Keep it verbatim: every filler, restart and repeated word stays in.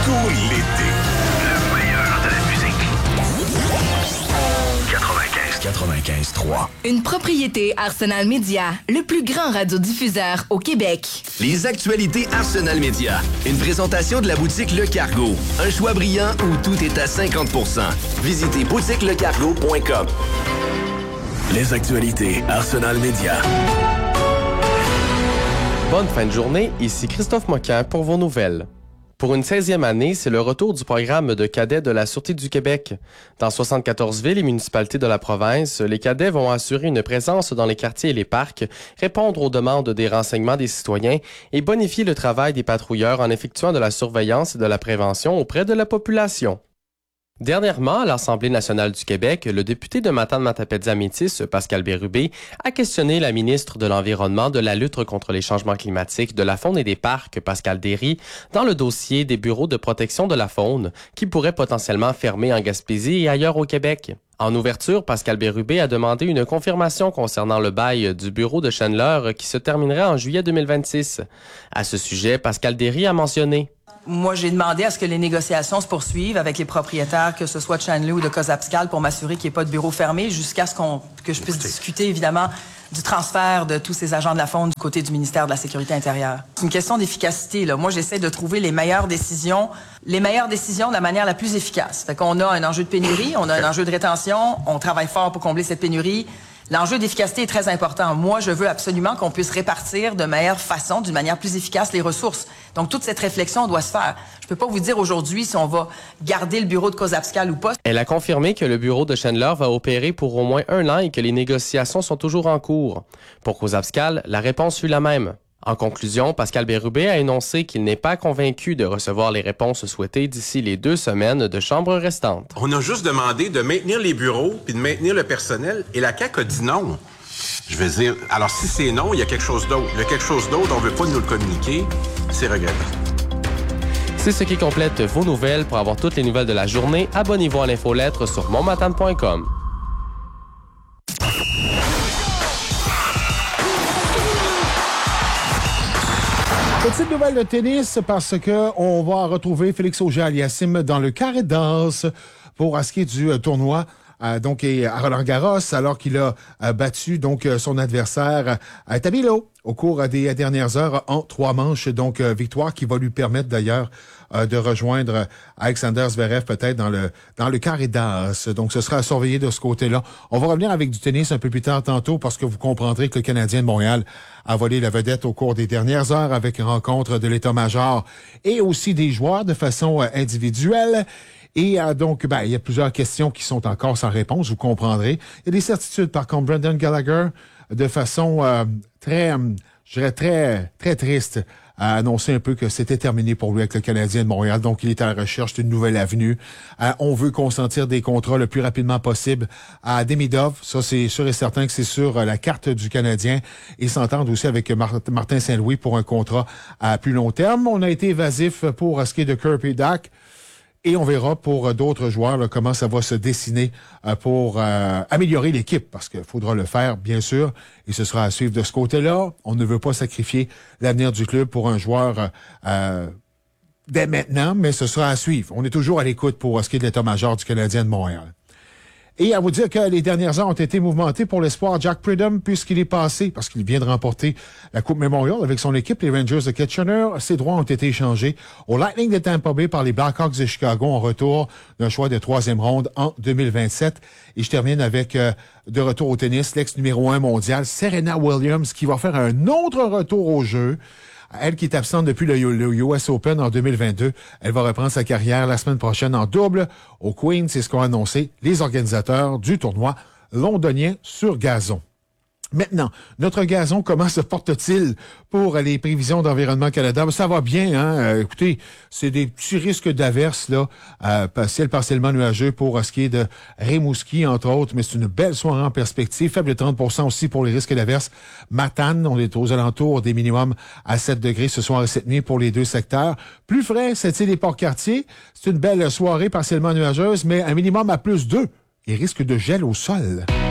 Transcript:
tout l'été. Le meilleur de la musique. quatre-vingt-quinze quatre-vingt-quinze trois. Une propriété Arsenal Media, le plus grand radiodiffuseur au Québec. Les actualités Arsenal Media. Une présentation de la boutique Le Cargo. Un choix brillant où tout est à cinquante pour cent. Visitez boutique le cargo point com. Les actualités Arsenal Media. Bonne fin de journée, ici Christophe Moquin pour vos nouvelles. Pour une seizième année, c'est le retour du programme de cadets de la Sûreté du Québec. Dans soixante-quatorze villes et municipalités de la province, les cadets vont assurer une présence dans les quartiers et les parcs, répondre aux demandes des renseignements des citoyens et bonifier le travail des patrouilleurs en effectuant de la surveillance et de la prévention auprès de la population. Dernièrement, à l'Assemblée nationale du Québec, le député de Matane-Matapédia-Métis, Pascal Bérubé, a questionné la ministre de l'Environnement, de la lutte contre les changements climatiques, de la faune et des parcs, Pascal Derry, dans le dossier des bureaux de protection de la faune, qui pourraient potentiellement fermer en Gaspésie et ailleurs au Québec. En ouverture, Pascal Bérubé a demandé une confirmation concernant le bail du bureau de Chandler qui se terminerait en juillet deux mille vingt-six. À ce sujet, Pascal Derry a mentionné: Moi, j'ai demandé à ce que les négociations se poursuivent avec les propriétaires, que ce soit de Chanley ou de Cosapscal, pour m'assurer qu'il n'y ait pas de bureau fermé, jusqu'à ce qu'on que je puisse discuter, évidemment, du transfert de tous ces agents de la faune du côté du ministère de la Sécurité intérieure. C'est une question d'efficacité, là. Moi, j'essaie de trouver les meilleures décisions, les meilleures décisions de la manière la plus efficace. Fait qu'on a un enjeu de pénurie, on a un enjeu de rétention, on travaille fort pour combler cette pénurie. L'enjeu d'efficacité est très important. Moi, je veux absolument qu'on puisse répartir de meilleure façon, d'une manière plus efficace, les ressources. Donc, toute cette réflexion doit se faire. Je peux pas vous dire aujourd'hui si on va garder le bureau de Cosapscal ou pas. Elle a confirmé que le bureau de Chandler va opérer pour au moins un an et que les négociations sont toujours en cours. Pour Cosapscal, la réponse fut la même. En conclusion, Pascal Bérubé a énoncé qu'il n'est pas convaincu de recevoir les réponses souhaitées d'ici les deux semaines de chambre restantes. On a juste demandé de maintenir les bureaux puis de maintenir le personnel et la C A Q a dit non. Je veux dire, alors si c'est non, il y a quelque chose d'autre. Il y a quelque chose d'autre, on ne veut pas nous le communiquer. C'est regrettable. C'est ce qui complète vos nouvelles. Pour avoir toutes les nouvelles de la journée, abonnez-vous à l'infolettre sur montmatane point com. Petite nouvelle de tennis parce que on va retrouver Félix Auger-Aliassime dans le carré d'as pour ce qui est du tournoi. Euh, donc, à Roland-Garros, alors qu'il a euh, battu donc son adversaire euh, Tabilo au cours des dernières heures en trois manches. Donc, euh, victoire qui va lui permettre d'ailleurs euh, de rejoindre Alexander Zverev peut-être dans le dans le carré d'as. Donc, ce sera à surveiller de ce côté-là. On va revenir avec du tennis un peu plus tard tantôt parce que vous comprendrez que le Canadien de Montréal a volé la vedette au cours des dernières heures avec une rencontre de l'état-major et aussi des joueurs de façon euh, individuelle. Et euh, donc, ben, il y a plusieurs questions qui sont encore sans réponse, vous comprendrez. Il y a des certitudes, par contre. Brendan Gallagher, de façon euh, très, euh, je dirais très, très triste, a annoncé un peu que c'était terminé pour lui avec le Canadien de Montréal. Donc, il est à la recherche d'une nouvelle avenue. Euh, on veut consentir des contrats le plus rapidement possible à Demidov. Ça, c'est sûr et certain que c'est sur euh, la carte du Canadien. Et s'entendre aussi avec Mar- Martin Saint-Louis pour un contrat à plus long terme. On a été évasif pour euh, ce qui est de Kirby Dach. Et on verra pour euh, d'autres joueurs là, comment ça va se dessiner euh, pour euh, améliorer l'équipe, parce qu'il faudra le faire, bien sûr, et ce sera à suivre de ce côté-là. On ne veut pas sacrifier l'avenir du club pour un joueur euh, dès maintenant, mais ce sera à suivre. On est toujours à l'écoute pour ce qui est de l'état-major du Canadien de Montréal. Et à vous dire que les dernières heures ont été mouvementées pour l'espoir Jack Pridham puisqu'il est passé, parce qu'il vient de remporter la Coupe Memorial avec son équipe, les Rangers de Kitchener. Ses droits ont été échangés au Lightning de Tampa Bay par les Blackhawks de Chicago en retour d'un choix de troisième ronde en deux mille vingt-sept. Et je termine avec, euh, de retour au tennis, l'ex numéro un mondial, Serena Williams, qui va faire un autre retour au jeu. Elle qui est absente depuis le U S Open en deux mille vingt-deux. Elle va reprendre sa carrière la semaine prochaine en double au Queen. C'est ce qu'ont annoncé les organisateurs du tournoi londonien sur gazon. Maintenant, notre gazon, comment se porte-t-il pour les prévisions d'Environnement Canada? Ça va bien, hein? Euh, écoutez, c'est des petits risques d'averse, là, euh, ciel partiellement nuageux pour ce qui est de Rimouski, entre autres, mais c'est une belle soirée en perspective. Faible trente pour cent aussi pour les risques d'averse. Matane, on est aux alentours des minimums à sept degrés ce soir et cette nuit pour les deux secteurs. Plus frais, Sept-Îles et Port-Cartier. C'est une belle soirée partiellement nuageuse, mais un minimum à plus deux. Et risque de gel au sol.